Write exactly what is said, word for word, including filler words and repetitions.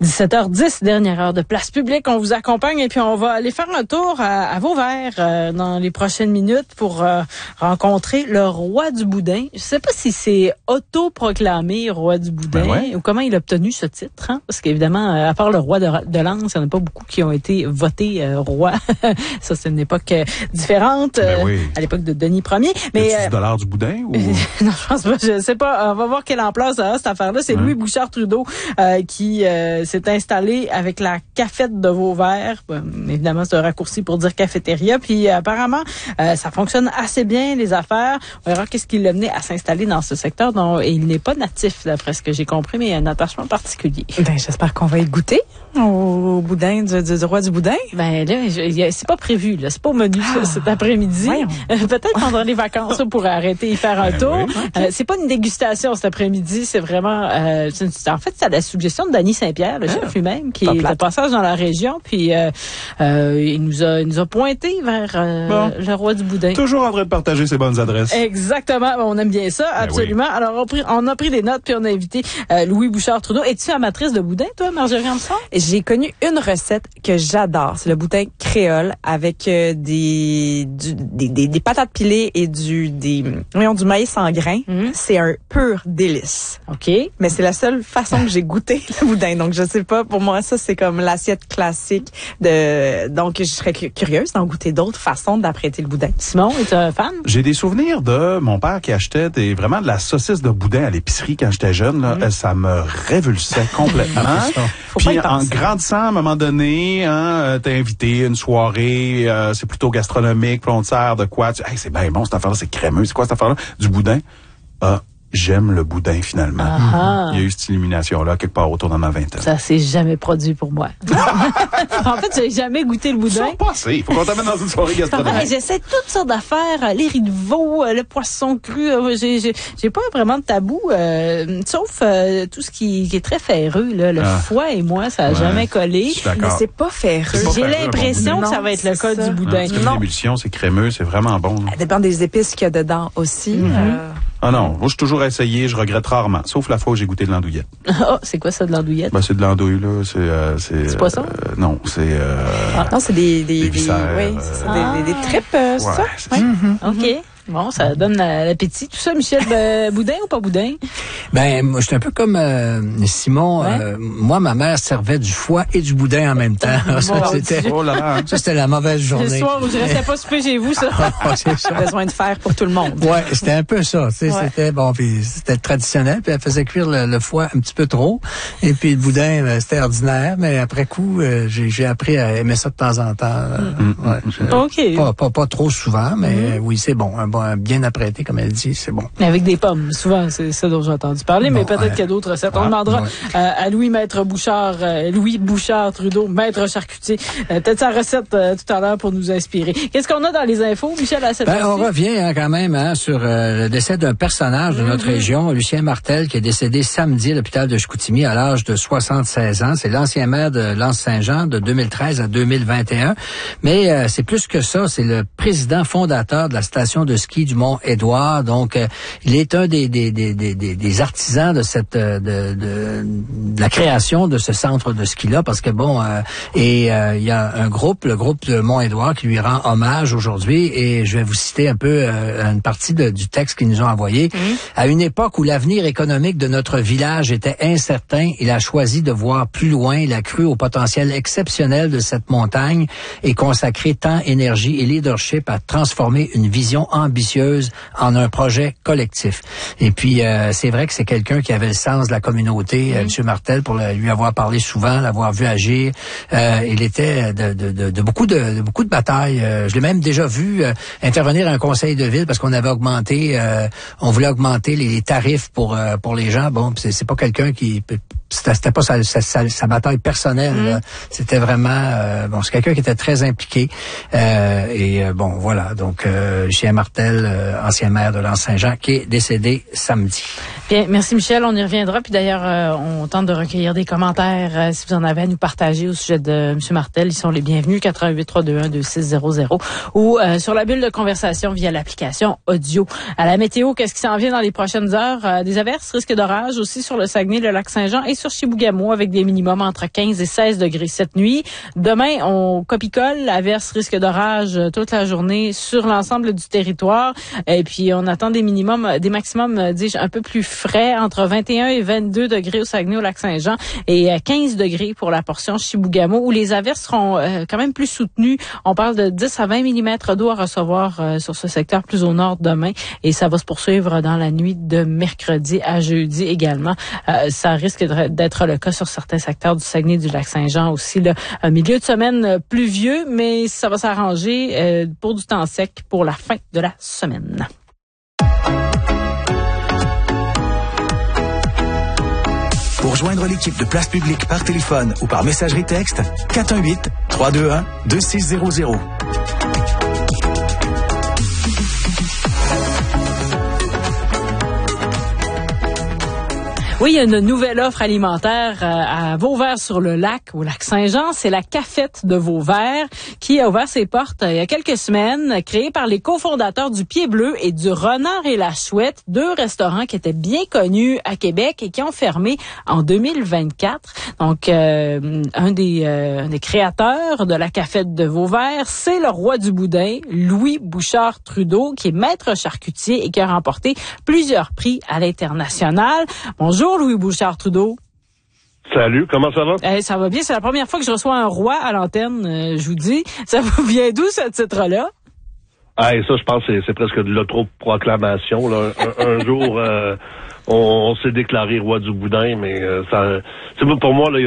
dix-sept heures dix, dernière heure de place publique. On vous accompagne et puis on va aller faire un tour à, à Vauvert euh, dans les prochaines minutes pour euh, rencontrer le roi du boudin. Je sais pas si c'est autoproclamé roi du boudin ben ouais. ou comment il a obtenu ce titre. Hein? Parce qu'évidemment, euh, à part le roi de, de Lens, il n'y en a pas beaucoup qui ont été votés euh, roi. Ça, c'est une époque euh, différente, euh, ben oui. à l'époque de Denis Ier. Mais y a-tu du dollar du boudin ou... non, je pense pas. Je sais pas. On va voir quelle ampleur ça a, cette affaire-là. C'est ouais. Louis Bouchard-Trudeau euh, qui euh, s'est installé avec la cafette de Vauvert. Bon, évidemment, c'est un raccourci pour dire cafétéria. Puis euh, apparemment, euh, ça fonctionne assez bien, les affaires. On verra qu'est-ce qui l'a mené à s'installer dans ce secteur. dont et il n'est pas natif, d'après ce que j'ai compris, mais il y a un attachement particulier. Ben, j'espère qu'on va y goûter au boudin du, du, du roi du boudin. Ben là, je, c'est pas prévu. Là, c'est pas au menu ah, cet après-midi. Euh, peut-être pendant les vacances, on pourrait arrêter et y faire un ben tour. Oui, okay. euh, c'est pas une dégustation cet après-midi. C'est vraiment, euh, c'est, en fait, c'est à la suggestion de Danny Saint-Pierre, le ah, chef lui-même, qui est de passage dans la région. Puis euh, euh, il nous a, il nous a pointé vers euh, bon. le roi du boudin. Toujours en train de partager ses bonnes adresses. Exactement. On aime bien ça, ben absolument. Oui. Alors on, pris, on a pris des notes puis on a invité euh, Louis Bouchard-Trudeau. Es-tu amatrice de boudin, toi, Marjorie Armstrong? J'ai connu une recette que j'adore. C'est le boudin créole avec euh, des, du, des, des des patates pilées et du des voyons, du maïs en grains. Mm-hmm. C'est un pur délice. OK. Mais c'est la seule façon que j'ai goûté le boudin. Donc, je sais pas. Pour moi, ça, c'est comme l'assiette classique de... Donc, je serais curieuse d'en goûter d'autres façons d'apprêter le boudin. Simon, es-tu un fan? J'ai des souvenirs de mon père qui achetait des, vraiment de la saucisse de boudin à l'épicerie quand j'étais jeune. Là. Mm-hmm. Ça me révulsait complètement. Puis, en grandissant, à un moment donné, hein, t'es invité une soirée, euh, c'est plutôt gastronomique, puis on te sert de quoi? Tu, hey, c'est bien bon, cette affaire-là, c'est crémeux. C'est quoi cette affaire-là? Du boudin. Ah, j'aime le boudin, finalement. Ah. Il y a eu cette illumination-là, quelque part autour de ma vingtaine. Ça s'est jamais produit pour moi. En fait, j'ai jamais goûté le boudin. C'est pas assez. Il faut qu'on t'amène dans une soirée gastronomique. J'essaie toutes sortes d'affaires, les riz de veau, le poisson cru. J'ai, j'ai, j'ai pas vraiment de tabou, euh, sauf euh, tout ce qui, qui est très ferreux. Là. Le ah. foie et moi, ça a ouais. jamais collé. Mais c'est pas ferreux. C'est pas j'ai ferreux, l'impression que ça va être le cas ça. du boudin. Ah, c'est une émulsion, c'est crémeux, c'est vraiment bon. Là. Ça dépend des épices qu'il y a dedans aussi. Mm-hmm. Euh... Ah non, moi j'ai toujours essayé, je regrette rarement, sauf la fois où j'ai goûté de l'andouillette. Oh, c'est quoi ça de l'andouillette? Ben, c'est de l'andouille, là. C'est, euh, c'est, c'est poisson? Euh, non, c'est... Euh, ah. Non, c'est des... Des, des viscères. Des, oui, c'est ça, ah. des, des, des tripes, euh, c'est ouais, ça? C'est oui. ça. Mm-hmm. OK. Bon, ça donne l'appétit. Tout ça, Michel, ben, boudin ou pas boudin? Ben, moi, j'étais un peu comme euh, Simon. Ouais. Euh, moi, ma mère servait du foie et du boudin en même temps. Bon, ça, c'était, oh là là. ça, c'était la mauvaise journée. Le soir où je restais pas souper chez vous, ça. c'est ça. Besoin de faire pour tout le monde. Ouais, c'était un peu ça. Tu sais, ouais. C'était bon, puis c'était traditionnel. Puis elle faisait cuire le, le foie un petit peu trop. Et puis le boudin, ben, c'était ordinaire. Mais après coup, euh, j'ai, j'ai appris à aimer ça de temps en temps. Mm. Ouais, je, OK. Pas, pas, pas trop souvent, mais mm. oui, c'est bon. Un, bon, bien apprêté. Comme elle dit, c'est bon. Avec des pommes, souvent, c'est ça dont j'ai entendu parler, bon, mais peut-être ouais. qu'il y a d'autres recettes. Ah, on demandera ouais. euh, à Louis Maître Bouchard, euh, Louis Bouchard-Trudeau, Maître charcutier, euh, peut-être sa recette euh, tout à l'heure pour nous inspirer. Qu'est-ce qu'on a dans les infos, Michel, à cette ben, heure-ci? On revient hein, quand même hein, sur euh, le décès d'un personnage de notre mm-hmm. région, Lucien Martel, qui est décédé samedi à l'hôpital de Chicoutimi à l'âge de soixante-seize ans. C'est l'ancien maire de Lens-Saint-Jean de deux mille treize à deux mille vingt et un. Mais euh, c'est plus que ça, c'est le président fondateur de la station de ski du Mont-Édouard. Donc, euh, il est un des, des, des, des, des artisans de cette de, de, de la création de ce centre de ski-là, parce que bon, euh, et euh, il y a un groupe, le groupe de Mont-Édouard, qui lui rend hommage aujourd'hui, et je vais vous citer un peu euh, une partie de, du texte qu'ils nous ont envoyé. Mmh. À une époque où l'avenir économique de notre village était incertain, il a choisi de voir plus loin. Il a cru au potentiel exceptionnel de cette montagne et consacré temps, énergie et leadership à transformer une vision ambitieuse en un projet collectif. Et puis, euh, c'est vrai que c'est quelqu'un qui avait le sens de la communauté, mmh. euh, M. Martel, pour le, lui avoir parlé souvent, l'avoir vu agir. Euh, il était de, de, de, de beaucoup de, de beaucoup de batailles. Euh, je l'ai même déjà vu euh, intervenir à un conseil de ville parce qu'on avait augmenté, euh, on voulait augmenter les, les tarifs pour euh, pour les gens. Bon, c'est, c'est pas quelqu'un qui C'était, c'était pas sa, sa, sa, sa bataille personnelle. Mmh. Là. C'était vraiment euh, bon. C'est quelqu'un qui était très impliqué. Euh, et euh, bon, voilà. Donc, euh, Lucien Martel, euh, ancien maire de Lens-Saint-Jean, qui est décédé samedi. Bien, merci Michel. On y reviendra. Puis d'ailleurs, euh, on tente de recueillir des commentaires. Euh, si vous en avez à nous partager au sujet de M. Martel, ils sont les bienvenus. quatre un huit trois deux un deux six zéro zéro ou euh, sur la bulle de conversation via l'application audio. À la météo, qu'est-ce qui s'en vient dans les prochaines heures? Euh, des averses, risque d'orage aussi sur le Saguenay, le Lac-Saint-Jean et demain sur Chibougamau avec des minimums entre quinze et seize degrés cette nuit. Demain, on copie-colle, averse, risque d'orage toute la journée sur l'ensemble du territoire. Et puis, on attend des minimums, des maximums, dis-je, un peu plus frais, entre vingt et un et vingt-deux degrés au Saguenay, au Lac-Saint-Jean, et quinze degrés pour la portion Chibougamau, où les averses seront euh, quand même plus soutenues. On parle de dix à vingt millimètres d'eau à recevoir euh, sur ce secteur plus au nord demain, et ça va se poursuivre dans la nuit de mercredi à jeudi également. Euh, ça risque d'être le cas sur certains secteurs du Saguenay, du Lac-Saint-Jean aussi. Là, un milieu de semaine pluvieux, mais ça va s'arranger euh, pour du temps sec pour la fin de la semaine. Pour joindre l'équipe de Place Publique par téléphone ou par messagerie texte, quatre un huit, trois deux un, deux six zéro zéro. Oui, il y a une nouvelle offre alimentaire à Vauvert-sur-le-Lac, au Lac-Saint-Jean. C'est la Cafette de Vauvert qui a ouvert ses portes il y a quelques semaines, créée par les cofondateurs du Pied Bleu et du Renard et la Chouette, deux restaurants qui étaient bien connus à Québec et qui ont fermé en deux mille vingt-quatre. Donc, euh, un des, euh, des créateurs de la Cafette de Vauvert, c'est le roi du boudin, Louis Bouchard-Trudeau, qui est maître charcutier et qui a remporté plusieurs prix à l'international. Bonjour. Bonjour Louis Bouchard-Trudeau. Salut, comment ça va? Eh, ça va bien, c'est la première fois que je reçois un roi à l'antenne, euh, je vous dis. Ça vous vient d'où ce titre-là? Ah, et ça, je pense que c'est, c'est presque de l'autoproclamation. Là. Un, un jour, euh, on, on s'est déclaré roi du boudin, mais euh, ça, c'est pour moi, là,